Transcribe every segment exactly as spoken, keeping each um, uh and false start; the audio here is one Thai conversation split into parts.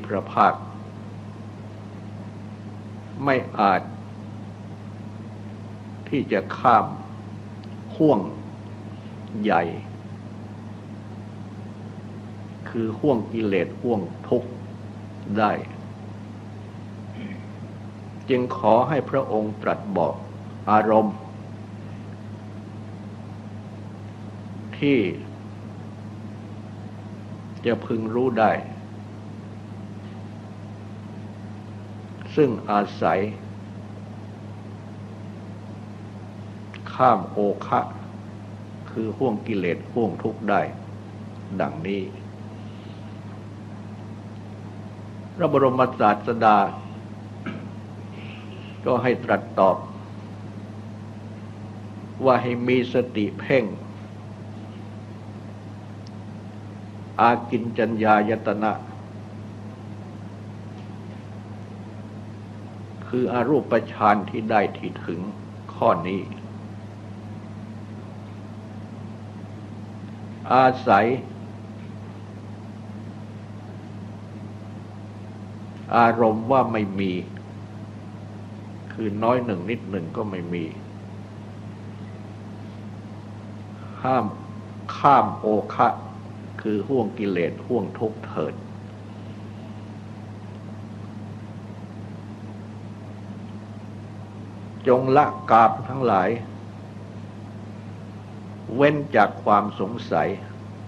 พระภาคไม่อาจที่จะข้ามห่วงใหญ่คือห่วงกิเลสห่วงทุกข์ได้จึงขอให้พระองค์ตรัสบอกอารมณ์ที่จะพึงรู้ได้ซึ่งอาศัยข้ามโอคะคือห่วงกิเลสห่วงทุกข์ได้ดังนี้พระบรมศาสดาก็ให้ตรัสตอบว่าให้มีสติเพ่งอากิญจัญญายตนะคืออรูปฌานที่ได้ที่ถึงข้อนี้อาศัยอารมณ์ว่าไม่มีคือน้อยหนึ่งนิดหนึ่งก็ไม่มีห้ามข้ามโอคะคือห่วงกิเลสห่วงทุกข์เถิดจงละกามทั้งหลายเว้นจากความสงสัย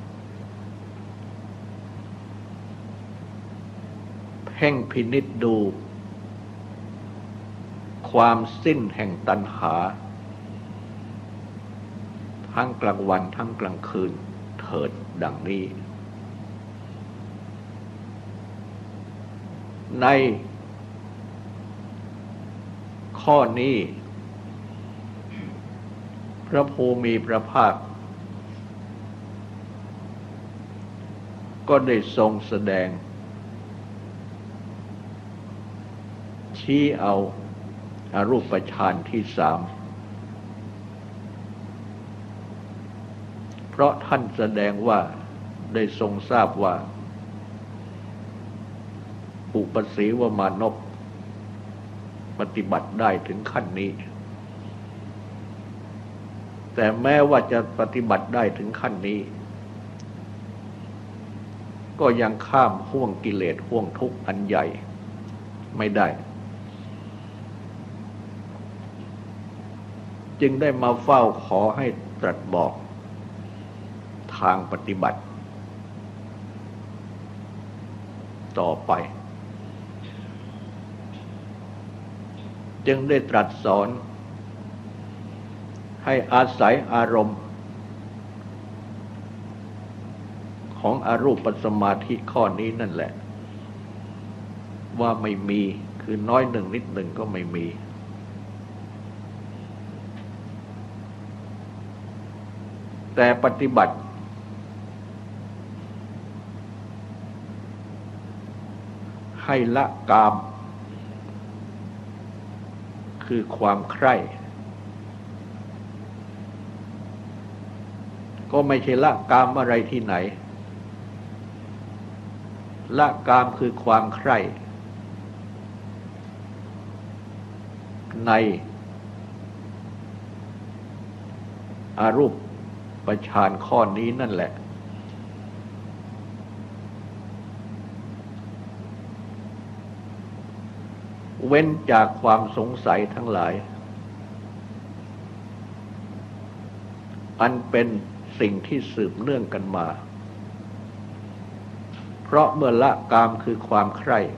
เพ่งพินิจดูความสิ้นแห่งตัณหาทั้งกลางวันทั้งกลางคืนเถิดดังนี้ในข้อนี้พระภูมิพระภาคก็ได้ทรงแสดงชี้เอาอรูปฌานที่สามเพราะท่านแสดงว่าได้ทรงทราบว่าอุปสีวมานพปฏิบัติได้ถึงขั้นนี้แต่แม้ว่าจะปฏิบัติได้ถึงขั้นนี้ก็ยังข้ามห่วงกิเลสห่วงทุกข์อันใหญ่ไม่ได้จึงได้มาเฝ้าขอให้ตรัสบอกทางปฏิบัติต่อไปจึงได้ตรัสสอนให้อาศัยอารมณ์ของอรูปสมาธิข้อนี้นั่นแหละว่าไม่มีคือน้อยหนึ่งนิดหนึ่งก็ไม่มีแต่ปฏิบัติให้ละกามคือความใคร่ก็ไม่ใช่ละกามอะไรที่ไหนละกามคือความใคร่ในอรูปฌานข้อนี้นั่นแหละเว้นจากความสงสัยทั้งหลายอันเป็นสิ่งที่สืบเนื่องกันมาเพราะเมื่อละกามคือความใคร่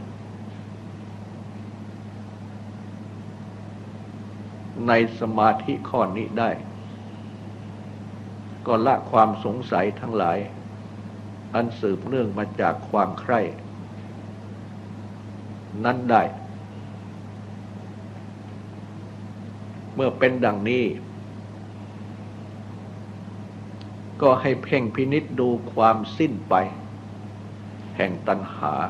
ในสมาธิข้อนี้ได้ก็ละความสงสัยทั้งหลายอันสืบเนื่องมาจากความใคร่นั้นได้เมื่อเป็นดังนี้ก็ให้เพ่งพินิจดูความสิ้นไปแห่งตัณหา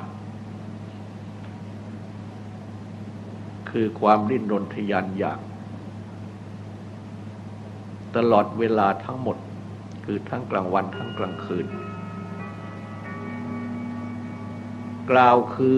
คือความดิ้นรนทยานอยากตลอดเวลาทั้งหมดคือทั้งกลางวันทั้งกลางคืนกล่าวคือ